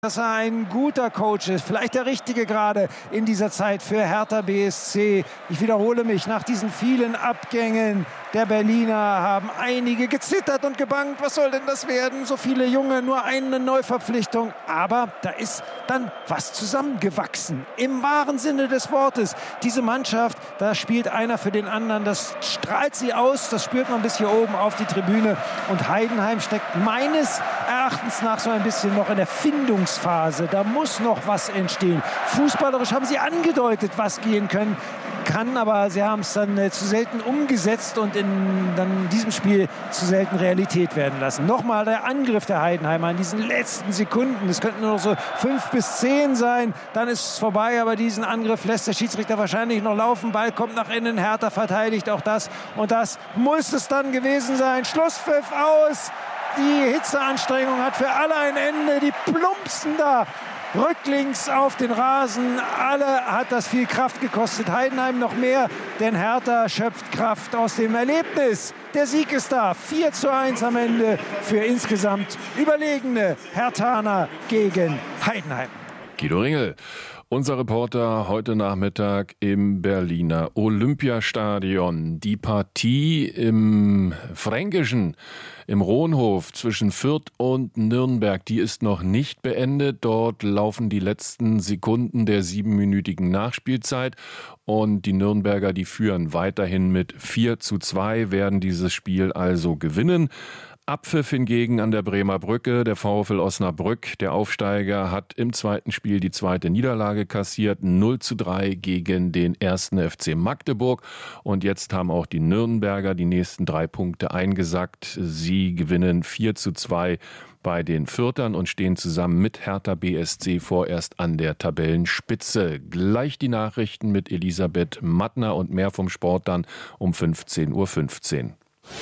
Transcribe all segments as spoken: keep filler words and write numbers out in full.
dass er ein guter Coach ist, vielleicht der Richtige gerade in dieser Zeit für Hertha B S C. Ich wiederhole mich, nach diesen vielen Abgängen der Berliner haben einige gezittert und gebangt. Was soll denn das werden? So viele Junge, nur eine Neuverpflichtung. Aber da ist dann was zusammengewachsen, im wahren Sinne des Wortes. Diese Mannschaft, da spielt einer für den anderen, das strahlt sie aus, das spürt man bis hier oben auf die Tribüne. Und Heidenheim steckt meines Erachtens nach so ein bisschen noch in der Findungsphase. Da muss noch was entstehen. Fußballerisch haben sie angedeutet, was gehen können kann, aber sie haben es dann äh, zu selten umgesetzt und in dann in diesem Spiel zu selten Realität werden lassen. Nochmal der Angriff der Heidenheimer in diesen letzten Sekunden. Es könnten nur noch so fünf bis zehn sein, dann ist es vorbei, aber diesen Angriff lässt der Schiedsrichter wahrscheinlich noch laufen. Ball kommt nach innen, Hertha verteidigt auch das und das muss es dann gewesen sein. Schlusspfiff aus. Die Hitzeanstrengung hat für alle ein Ende. Die plumpsen da rücklings auf den Rasen. Alle hat das viel Kraft gekostet. Heidenheim noch mehr, denn Hertha schöpft Kraft aus dem Erlebnis. Der Sieg ist da. vier zu eins am Ende für insgesamt überlegene Herthaner gegen Heidenheim. Guido Ringel, unser Reporter heute Nachmittag im Berliner Olympiastadion. Die Partie im Fränkischen, im Rohnhof zwischen Fürth und Nürnberg, die ist noch nicht beendet. Dort laufen die letzten Sekunden der siebenminütigen Nachspielzeit. Und die Nürnberger, die führen weiterhin mit vier zu zwei, werden dieses Spiel also gewinnen. Abpfiff hingegen an der Bremer Brücke. Der VfL Osnabrück, der Aufsteiger, hat im zweiten Spiel die zweite Niederlage kassiert. null zu drei gegen den ersten F C Magdeburg. Und jetzt haben auch die Nürnberger die nächsten drei Punkte eingesackt. Sie gewinnen vier zu zwei bei den Fürthern und stehen zusammen mit Hertha B S C vorerst an der Tabellenspitze. Gleich die Nachrichten mit Elisabeth Mattner und mehr vom Sport dann um fünfzehn Uhr fünfzehn.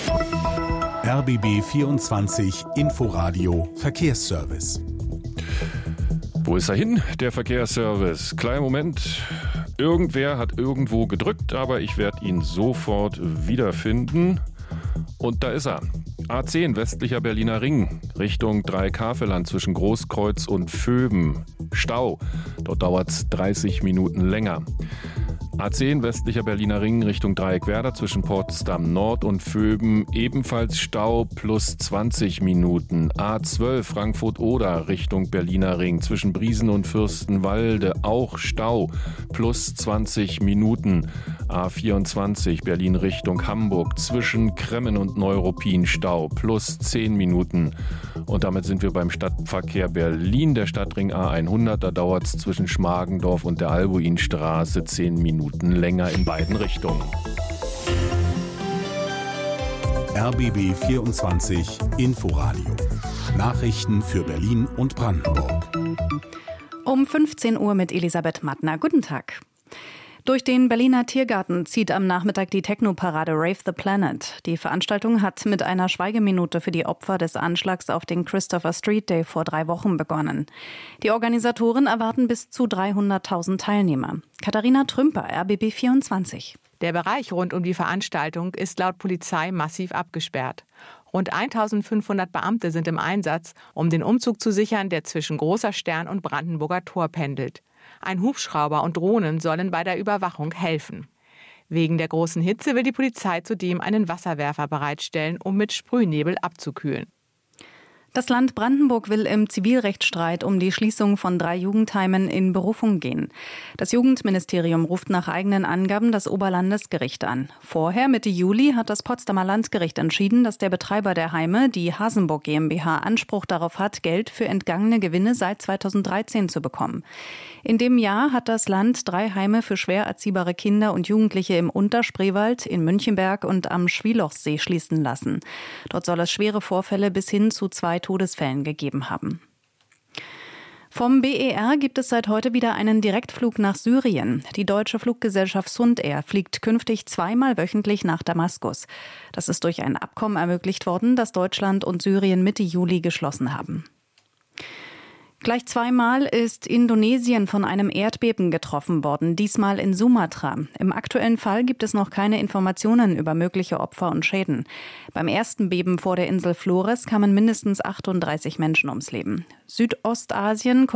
R B B vierundzwanzig Inforadio Verkehrsservice. Wo ist er hin, der Verkehrsservice? Kleiner Moment. Irgendwer hat irgendwo gedrückt, aber ich werde ihn sofort wiederfinden. Und da ist er. A zehn, westlicher Berliner Ring, Richtung Dreieck-Havelland zwischen Großkreuz und Vöben. Stau. Dort dauert es dreißig Minuten länger. A zehn, westlicher Berliner Ring, Richtung Dreieck-Werder zwischen Potsdam Nord und Vöben, ebenfalls Stau plus zwanzig Minuten. A zwölf, Frankfurt-Oder, Richtung Berliner Ring zwischen Briesen und Fürstenwalde, auch Stau plus zwanzig Minuten. A vierundzwanzig, Berlin Richtung Hamburg, zwischen Kremmen und Neuruppin, Stau plus zehn Minuten. Und damit sind wir beim Stadtverkehr Berlin, der Stadtring A hundert, da dauert es zwischen Schmargendorf und der Albuinstraße zehn Minuten länger in beiden Richtungen. R B B vierundzwanzig Inforadio. Nachrichten für Berlin und Brandenburg. Um fünfzehn Uhr mit Elisabeth Mattner. Guten Tag. Durch den Berliner Tiergarten zieht am Nachmittag die Techno-Parade Rave the Planet. Die Veranstaltung hat mit einer Schweigeminute für die Opfer des Anschlags auf den Christopher Street Day vor drei Wochen begonnen. Die Organisatoren erwarten bis zu dreihunderttausend Teilnehmer. Katharina Trümper, R B B vierundzwanzig. Der Bereich rund um die Veranstaltung ist laut Polizei massiv abgesperrt. Rund eintausendfünfhundert Beamte sind im Einsatz, um den Umzug zu sichern, der zwischen Großer Stern und Brandenburger Tor pendelt. Ein Hubschrauber und Drohnen sollen bei der Überwachung helfen. Wegen der großen Hitze will die Polizei zudem einen Wasserwerfer bereitstellen, um mit Sprühnebel abzukühlen. Das Land Brandenburg will im Zivilrechtsstreit um die Schließung von drei Jugendheimen in Berufung gehen. Das Jugendministerium ruft nach eigenen Angaben das Oberlandesgericht an. Vorher, Mitte Juli, hat das Potsdamer Landgericht entschieden, dass der Betreiber der Heime, die Hasenburg GmbH, Anspruch darauf hat, Geld für entgangene Gewinne seit zweitausenddreizehn zu bekommen. In dem Jahr hat das Land drei Heime für schwer erziehbare Kinder und Jugendliche im Unterspreewald, in Münchenberg und am Schwielochsee schließen lassen. Dort soll es schwere Vorfälle bis hin zu zwei Todesfällen gegeben haben. Vom B E R gibt es seit heute wieder einen Direktflug nach Syrien. Die deutsche Fluggesellschaft Sundair fliegt künftig zweimal wöchentlich nach Damaskus. Das ist durch ein Abkommen ermöglicht worden, das Deutschland und Syrien Mitte Juli geschlossen haben. Gleich zweimal ist Indonesien von einem Erdbeben getroffen worden, diesmal in Sumatra. Im aktuellen Fall gibt es noch keine Informationen über mögliche Opfer und Schäden. Beim ersten Beben vor der Insel Flores kamen mindestens achtunddreißig Menschen ums Leben. Südostasien